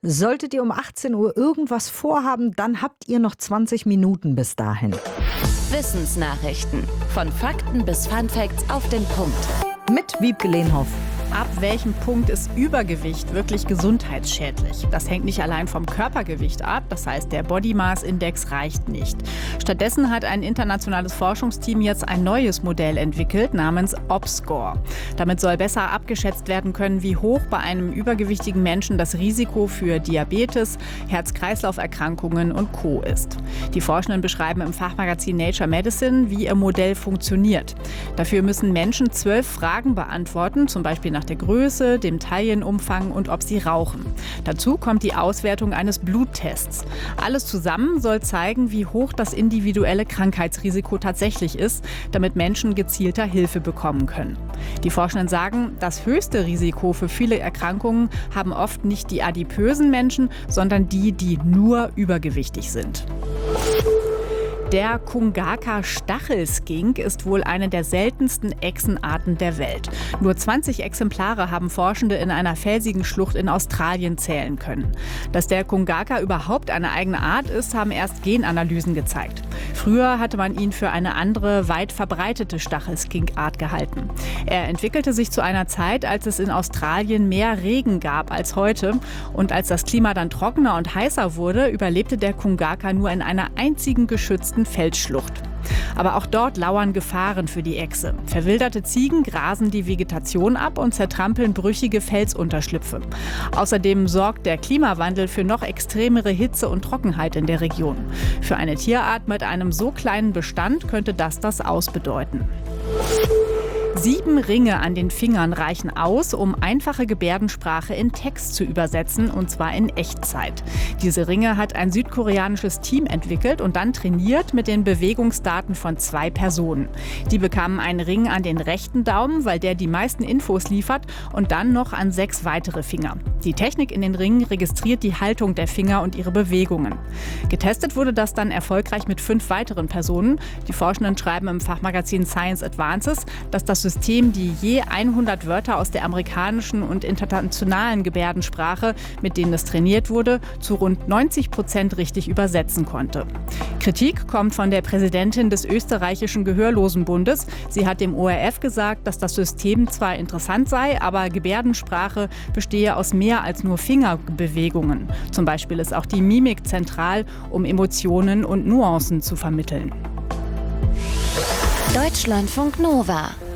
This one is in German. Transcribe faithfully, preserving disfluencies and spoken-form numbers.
Solltet ihr um achtzehn Uhr irgendwas vorhaben, dann habt ihr noch zwanzig Minuten bis dahin. Wissensnachrichten. Von Fakten bis Funfacts auf den Punkt. Mit Wiebke Lehnhoff. Ab welchem Punkt ist Übergewicht wirklich gesundheitsschädlich? Das hängt nicht allein vom Körpergewicht ab, das heißt, der Body Mass Index reicht nicht. Stattdessen hat ein internationales Forschungsteam jetzt ein neues Modell entwickelt namens ObScore. Damit soll besser abgeschätzt werden können, wie hoch bei einem übergewichtigen Menschen das Risiko für Diabetes, Herz-Kreislauf-Erkrankungen und Co. ist. Die Forschenden beschreiben im Fachmagazin Nature Medicine, wie ihr Modell funktioniert. Dafür müssen Menschen zwölf Fragen beantworten, zum Beispiel nach der Größe, dem Taillenumfang und ob sie rauchen. Dazu kommt die Auswertung eines Bluttests. Alles zusammen soll zeigen, wie hoch das individuelle Krankheitsrisiko tatsächlich ist, damit Menschen gezielter Hilfe bekommen können. Die Forschenden sagen, das höchste Risiko für viele Erkrankungen haben oft nicht die adipösen Menschen, sondern die, die nur übergewichtig sind. Der Kungaka-Stachelskink ist wohl eine der seltensten Echsenarten der Welt. Nur zwanzig Exemplare haben Forschende in einer felsigen Schlucht in Australien zählen können. Dass der Kungaka überhaupt eine eigene Art ist, haben erst Genanalysen gezeigt. Früher hatte man ihn für eine andere, weit verbreitete Stachelskinkart gehalten. Er entwickelte sich zu einer Zeit, als es in Australien mehr Regen gab als heute. Und als das Klima dann trockener und heißer wurde, überlebte der Kungaka nur in einer einzigen geschützten Felsschlucht. Aber auch dort lauern Gefahren für die Echse. Verwilderte Ziegen grasen die Vegetation ab und zertrampeln brüchige Felsunterschlüpfe. Außerdem sorgt der Klimawandel für noch extremere Hitze und Trockenheit in der Region. Für eine Tierart mit einem so kleinen Bestand könnte das das Aus bedeuten. Sieben Ringe an den Fingern reichen aus, um einfache Gebärdensprache in Text zu übersetzen, und zwar in Echtzeit. Diese Ringe hat ein südkoreanisches Team entwickelt und dann trainiert mit den Bewegungsdaten von zwei Personen. Die bekamen einen Ring an den rechten Daumen, weil der die meisten Infos liefert, und dann noch an sechs weitere Finger. Die Technik in den Ringen registriert die Haltung der Finger und ihre Bewegungen. Getestet wurde das dann erfolgreich mit fünf weiteren Personen. Die Forschenden schreiben im Fachmagazin Science Advances, dass das System die je hundert Wörter aus der amerikanischen und internationalen Gebärdensprache, mit denen es trainiert wurde, zu rund neunzig Prozent richtig übersetzen konnte. Kritik kommt von der Präsidentin des österreichischen Gehörlosenbundes. Sie hat dem O R F gesagt, dass das System zwar interessant sei, aber Gebärdensprache bestehe aus mehr als nur Fingerbewegungen. Zum Beispiel ist auch die Mimik zentral, um Emotionen und Nuancen zu vermitteln. Deutschlandfunk Nova